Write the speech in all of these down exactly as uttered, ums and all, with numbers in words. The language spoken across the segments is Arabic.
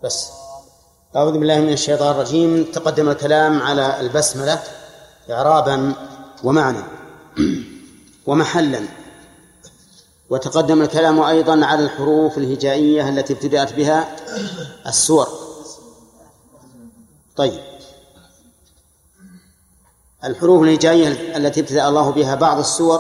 بس. أعوذ بالله من الشيطان الرجيم. تقدم الكلام على البسملة إعرابا ومعنى ومحلا، وتقدم الكلام أيضا على الحروف الهجائية التي ابتدأت بها السور. طيب، الحروف الهجائية التي ابتدأ الله بها بعض السور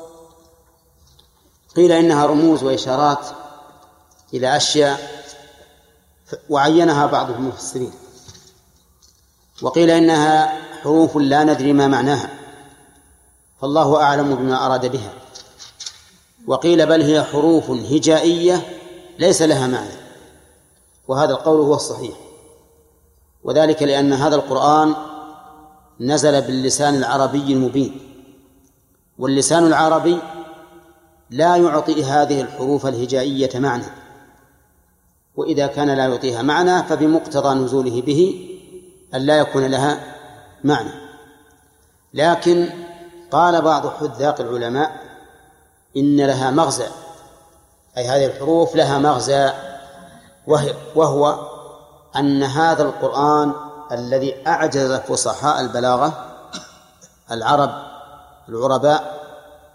قيل إنها رموز وإشارات إلى أشياء وعينها بعض المفسرين، وقيل إنها حروف لا ندري ما معناها فالله أعلم بما أراد بها، وقيل بل هي حروف هجائية ليس لها معنى، وهذا القول هو الصحيح، وذلك لأن هذا القرآن نزل باللسان العربي المبين، واللسان العربي لا يعطي هذه الحروف الهجائية معنى، وإذا كان لا يعطيها معنى فبمقتضى نزوله به أن لا يكون لها معنى. لكن قال بعض حذاق العلماء إن لها مغزى، أي هذه الحروف لها مغزى، وهو أن هذا القرآن الذي أعجز فصحاء البلاغة العرب العرباء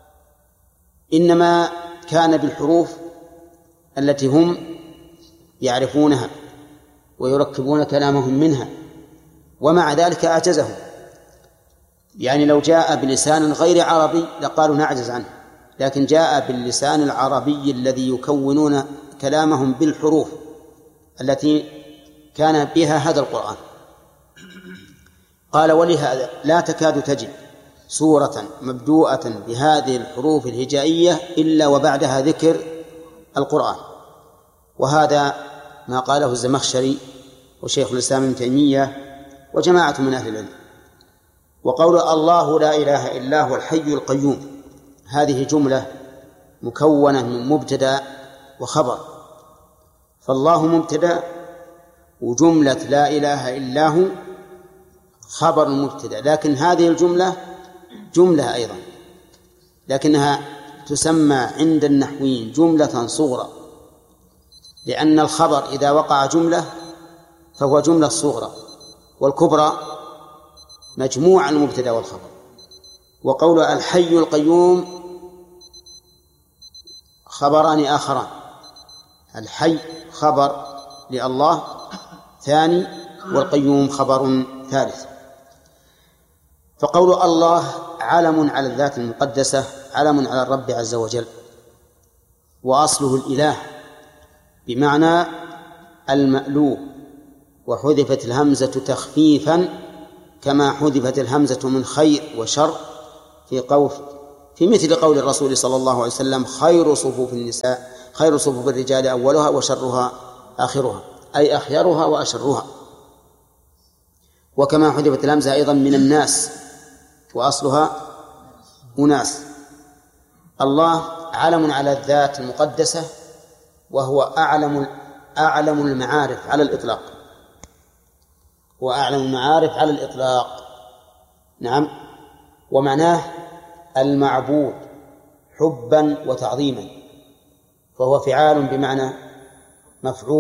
إنما كان بالحروف التي هم يعرفونها ويركبون كلامهم منها، ومع ذلك أعجزهم. يعني لو جاء بلسان غير عربي لقالوا نعجز عنه، لكن جاء باللسان العربي الذي يكونون كلامهم بالحروف التي كان بها هذا القرآن. قال ولهذا لا تكاد تجد سورة مبدوءة بهذه الحروف الهجائية إلا وبعدها ذكر القرآن، وهذا ما قاله الزمخشري وشيخ الإسلام ابن تيمية وجماعة من أهل العلم. وقول الله لا إله إلا هو الحي القيوم هذه جملة مكونة من مبتدأ وخبر، فالله مبتدأ وجملة لا إله إلا هو خبر المبتدأ، لكن هذه الجملة جملة أيضا، لكنها تسمى عند النحويين جملة صغرى، لأن الخبر إذا وقع جملة فهو جملة صغرى، والكبرى مجموع المبتدأ والخبر. وقول الحي القيوم خبران آخران، الحي خبر لله ثاني، والقيوم خبر ثالث. فقول الله علم على الذات المقدسة علم على الرب عز وجل، وأصله الإله بمعنى المألوه، وحذفت الهمزة تخفيفا كما حذفت الهمزة من خير وشر في قول في مثل قول الرسول صلى الله عليه وسلم خير صفوف النساء خير صفوف الرجال أولها وشرها آخرها، أي أخيرها وأشرها. وكما حذفت الهمزة أيضا من الناس وأصلها أناس. الله علم على الذات المقدسة، وهو أعلم أعلم المعارف على الإطلاق، وأعلم المعارف على الإطلاق. نعم. ومعناه المعبود حبا وتعظيما، فهو فعال بمعنى مفعول.